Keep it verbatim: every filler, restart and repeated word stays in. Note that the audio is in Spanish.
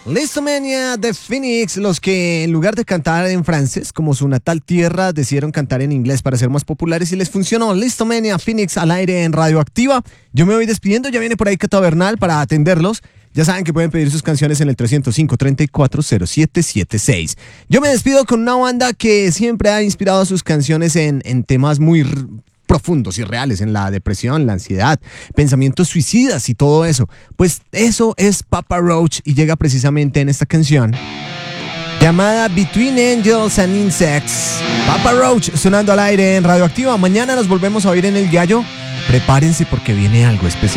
Listomania de Phoenix, los que en lugar de cantar en francés como su natal tierra decidieron cantar en inglés para ser más populares y les funcionó. Listomania Phoenix al aire en Radioactiva. Yo me voy despidiendo, ya viene por ahí Cata Bernal para atenderlos. Ya saben que pueden pedir sus canciones en el trescientos cinco, treinta y cuatro, cero siete siete seis. Yo me despido con una banda que siempre ha inspirado sus canciones en, en temas muy r- profundos y reales, en la depresión, la ansiedad, pensamientos suicidas y todo eso. Pues eso es Papa Roach y llega precisamente en esta canción llamada Between Angels and Insects. Papa Roach sonando al aire en Radioactiva. Mañana nos volvemos a oír en El Gallo. Prepárense porque viene algo especial.